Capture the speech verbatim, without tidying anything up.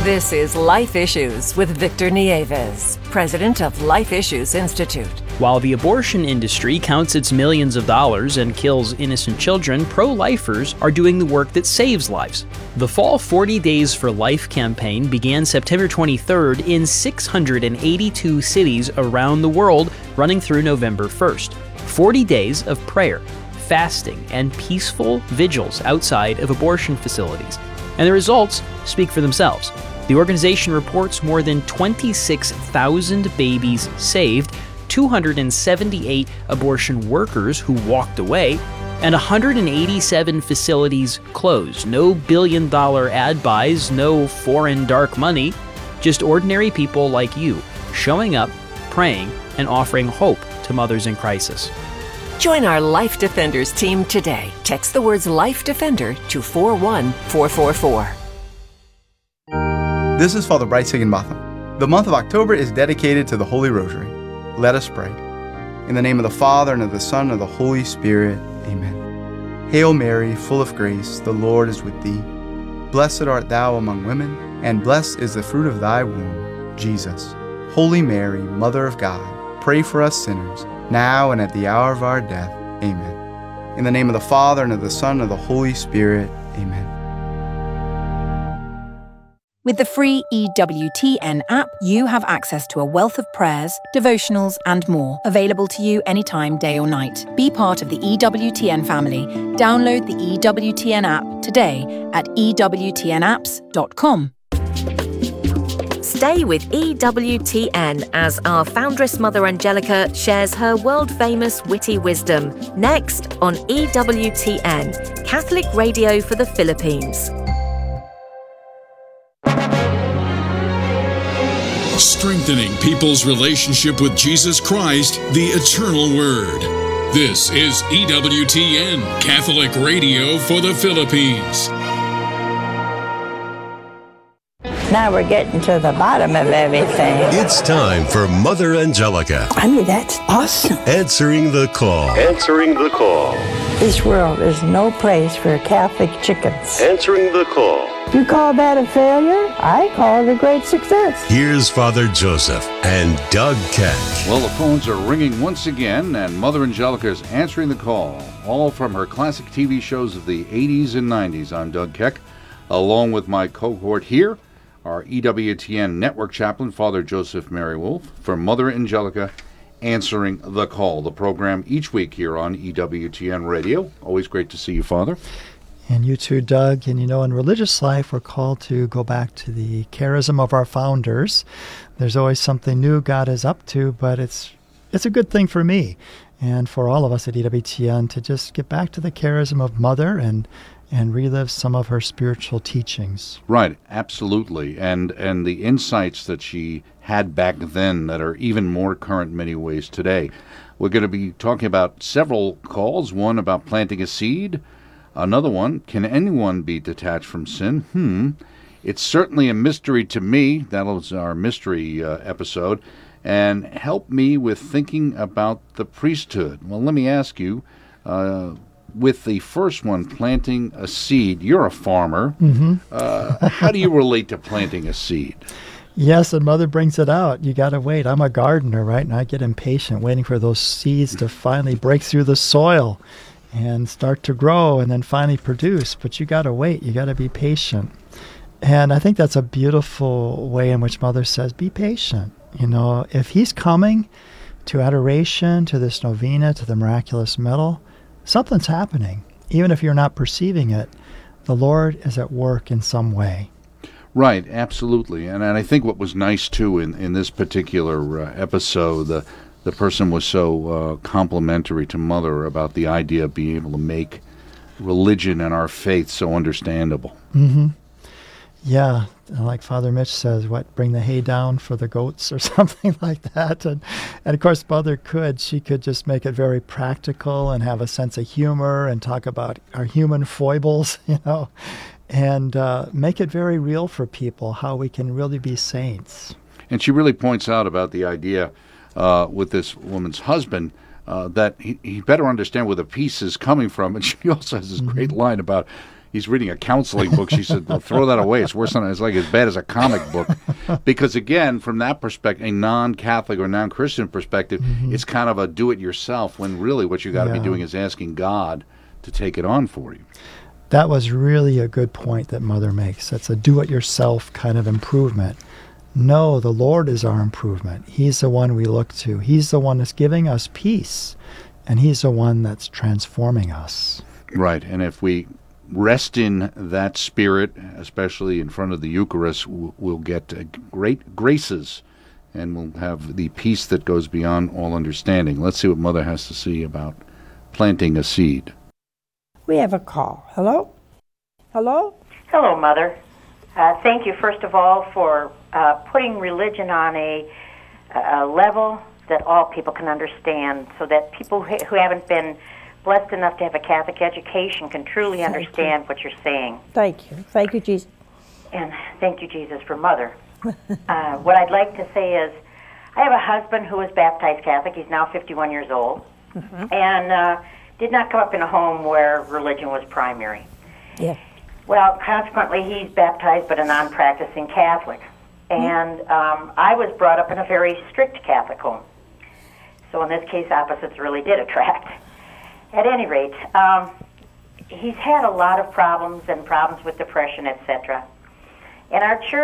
This is Life Issues with Victor Nieves, president of Life Issues Institute. While the abortion industry counts its millions of dollars and kills innocent children, pro-lifers are doing the work that saves lives. The Fall forty Days for Life campaign began September twenty-third in six hundred eighty-two cities around the world, running through November first. forty days of prayer, fasting, and peaceful vigils outside of abortion facilities. And the results speak for themselves. The organization reports more than twenty-six thousand babies saved, two hundred seventy-eight abortion workers who walked away, and one hundred eighty-seven facilities closed. No billion-dollar ad buys, no foreign dark money, just ordinary people like you showing up, praying, and offering hope to mothers in crisis. Join our Life Defenders team today. Text the words Life Defender to four one four four four. This is Father Bryce Higginbotham. The month of October is dedicated to the Holy Rosary. Let us pray. In the name of the Father, and of the Son, and of the Holy Spirit. Amen. Hail Mary, full of grace, the Lord is with thee. Blessed art thou among women, and blessed is the fruit of thy womb, Jesus. Holy Mary, Mother of God, pray for us sinners, now and at the hour of our death. Amen. In the name of the Father, and of the Son, and of the Holy Spirit. Amen. With the free E W T N app, you have access to a wealth of prayers, devotionals, and more, available to you anytime, day or night. Be part of the E W T N family. Download the E W T N app today at e w t n apps dot com. Stay with E W T N as our foundress Mother Angelica shares her world-famous witty wisdom. Next on E W T N, Catholic Radio for the Philippines. Strengthening people's relationship with Jesus Christ, the Eternal Word. This is E W T N, Catholic Radio for the Philippines. Now we're getting to the bottom of everything. It's time for Mother Angelica. I mean, that's awesome. Answering the call. Answering the call. This world is no place for Catholic chickens. Answering the call. You call that a failure? I call it a great success. Here's Father Joseph and Doug Keck. Well, the phones are ringing once again, and Mother Angelica is answering the call, all from her classic T V shows of the eighties and nineties. I'm Doug Keck, along with my cohort here, our E W T N network chaplain, Father Joseph Mary Wolf, for Mother Angelica Answering the Call, the program each week here on E W T N Radio. Always great to see you, Father. And you too, Doug. And you know, in religious life, we're called to go back to the charism of our founders. There's always something new God is up to, but it's it's a good thing for me and for all of us at E W T N to just get back to the charism of Mother and and relive some of her spiritual teachings. Right, absolutely. And and the insights that she had back then that are even more current in many ways today. We're going to be talking about several calls, one about planting a seed, another one, can anyone be detached from sin? Hmm. It's certainly a mystery to me. That was our mystery uh, episode. And help me with thinking about the priesthood. Well, let me ask you, uh, with the first one, planting a seed, you're a farmer. Mm-hmm. uh, how do you relate to planting a seed? Yes, and Mother brings it out. You got to wait. I'm a gardener, right? And I get impatient waiting for those seeds to finally break through the soil and start to grow and then finally produce. But you got to wait. You got to be patient. And I think that's a beautiful way in which Mother says, be patient. You know, if he's coming to adoration, to this novena, to the miraculous medal, something's happening. Even if you're not perceiving it, the Lord is at work in some way. Right, absolutely. And, and I think what was nice, too, in, in this particular uh, episode, the the person was so uh, complimentary to Mother about the idea of being able to make religion and our faith so understandable. Mm-hmm. Yeah, like Father Mitch says, what, bring the hay down for the goats or something like that. And, and of course, Mother could. She could just make it very practical and have a sense of humor and talk about our human foibles, you know, and uh, make it very real for people, how we can really be saints. And she really points out about the idea uh, with this woman's husband uh, that he, he better understand where the peace is coming from. And she also has this mm-hmm. great line about, he's reading a counseling book. She said, well, throw that away. It's worse than, it's like as bad as a comic book. Because again, from that perspective, a non-Catholic or non-Christian perspective, mm-hmm. it's kind of a do-it-yourself when really what you got to yeah. be doing is asking God to take it on for you. That was really a good point that Mother makes. That's a do-it-yourself kind of improvement. No, the Lord is our improvement. He's the one we look to. He's the one that's giving us peace, and He's the one that's transforming us. Right, and if we rest in that spirit, especially in front of the Eucharist, we'll get great graces, and we'll have the peace that goes beyond all understanding. Let's see what Mother has to say about planting a seed. We have a call. Hello? Hello? Hello, Mother. Uh, thank you, first of all, for uh, putting religion on a, a level that all people can understand, so that people who, who haven't been blessed enough to have a Catholic education can truly thank understand you. What you're saying. Thank you. Thank you, Jesus. And thank you, Jesus, for Mother. uh, what I'd like to say is, I have a husband who was baptized Catholic. He's now fifty-one years old, mm-hmm. and uh, did not come up in a home where religion was primary. Yeah. Well, consequently, he's baptized but a non-practicing Catholic. And um, I was brought up in a very strict Catholic home. So in this case, opposites really did attract. At any rate, um, he's had a lot of problems and problems with depression, et cetera. And our church